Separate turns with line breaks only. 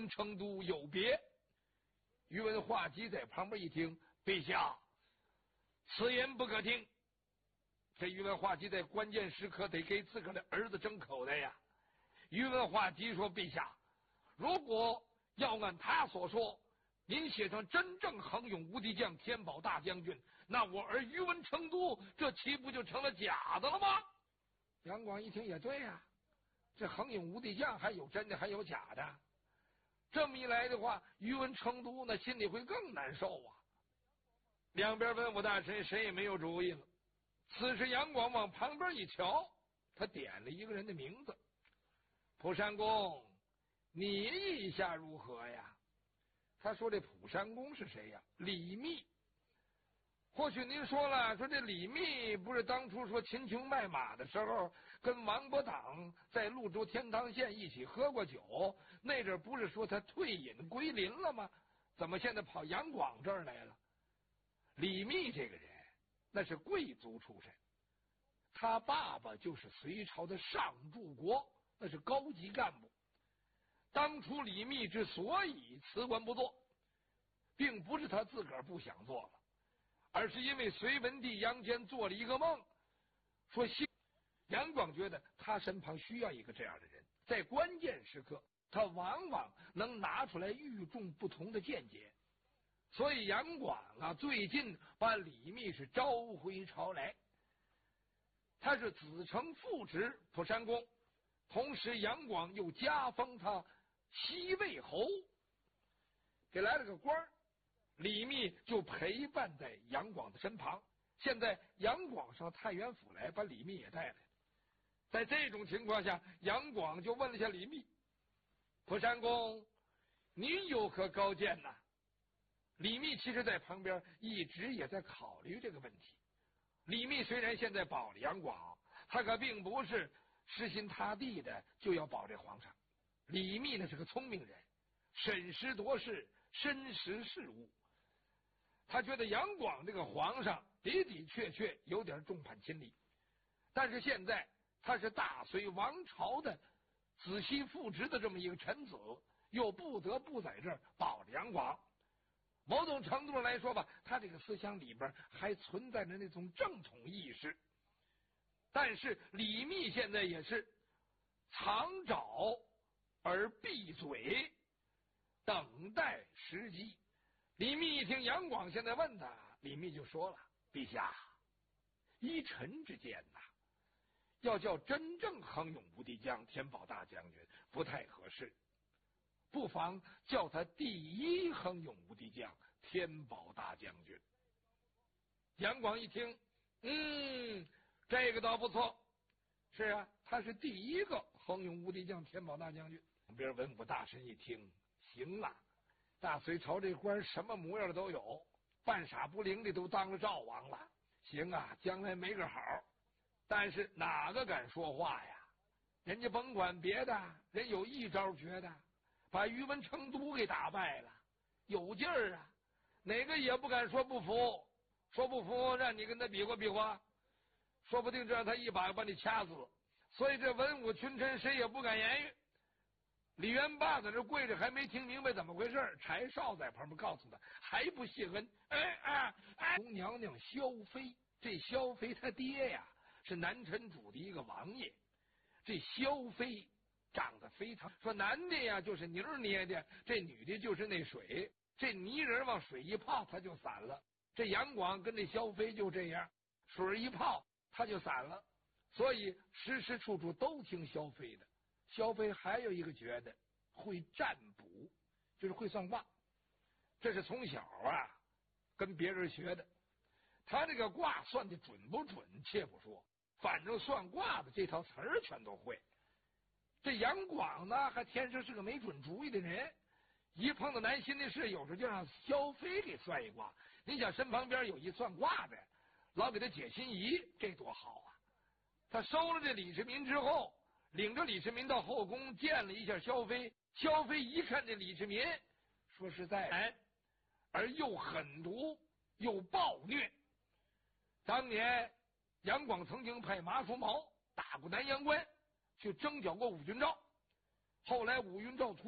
成都有别。宇文化及在旁边一听，陛下，此言不可听。这宇文化及在关键时刻得给自个的儿子争口袋呀。宇文化及说，陛下，如果要按他所说，您写成真正横勇无敌将天宝大将军，那我儿宇文成都这岂不就成了假的了吗？杨广一听也对呀，这横勇无敌将还有真的还有假的，这么一来的话，宇文成都那心里会更难受啊。两边文武大臣谁也没有主意了。此时杨广往旁边一瞧，他点了一个人的名字，蒲山公，你意下如何呀？他说这蒲山公是谁呀？李密。或许您说了，说这李密不是当初说秦琼卖马的时候跟王伯党在潞州天堂县一起喝过酒，那阵不是说他退隐归林了吗？怎么现在跑杨广这儿来了？李密这个人那是贵族出身，他爸爸就是隋朝的上柱国，那是高级干部。当初李密之所以辞官不做，并不是他自个儿不想做了，而是因为隋文帝杨坚做了一个梦，说杨广觉得他身旁需要一个这样的人，在关键时刻他往往能拿出来与众不同的见解。所以杨广啊，最近把李密是召回朝来，他是子承父职蒲山公，同时杨广又加封他西魏侯，给来了个官儿。李密就陪伴在杨广的身旁。现在杨广上太原府来，把李密也带来。在这种情况下，杨广就问了一下李密：“蒲山公，您有何高见呢？”李密其实在旁边一直也在考虑这个问题。李密虽然现在保了杨广，他可并不是实心塌地的就要保这皇上。李密呢是个聪明人，审时度势，深识事物。他觉得杨广这个皇上的的确确有点众叛亲离，但是现在他是大隋王朝的子息父职的这么一个臣子，又不得不在这儿保着杨广。某种程度上来说吧，他这个思想里边还存在着那种正统意识。但是李密现在也是藏爪而闭嘴，等待时机。李密一听杨广现在问他，李密就说了：“陛下，依臣之见呐，要叫真正横勇无敌将天宝大将军不太合适，不妨叫他第一横勇无敌将天宝大将军。”杨广一听，这个倒不错。是啊，他是第一个横勇无敌将天宝大将军。旁边文武大臣一听，行了，大隋朝这官什么模样都有，半傻不灵的都当了赵王了。行啊，将来没个好。但是哪个敢说话呀？人家甭管别的，人有一招绝的，把宇文成都给打败了，有劲儿啊！哪个也不敢说不服，说不服让你跟他比划比划，说不定这让他一把把你掐死。所以这文武群臣谁也不敢言语。李元霸在这跪着，还没听明白怎么回事，柴少在旁边告诉他，还不谢恩。红娘娘萧妃，这萧妃他爹呀是南陈主的一个王爷。这萧妃长得非常，说男的呀就是泥儿捏的，这女的就是那水，这泥人往水一泡它就散了。这杨广跟这萧妃就这样，水一泡它就散了，所以时时处处都听萧妃的。萧妃还有一个觉得会占卜，就是会算卦，这是从小啊跟别人学的。他这个卦算的准不准且不说，反正算卦的这套词儿全都会。这杨广呢还天生是个没准主意的人，一碰到难心的事，有时就让萧妃给算一卦。你想身旁边有一算卦的，老给他解心疑，这多好啊！他收了这李世民之后，领着李世民到后宫见了一下萧妃。萧妃一看这李世民，说实在，而又狠毒又暴虐。当年杨广曾经派马叔毛打过南阳关，去征剿过武云昭，后来武云昭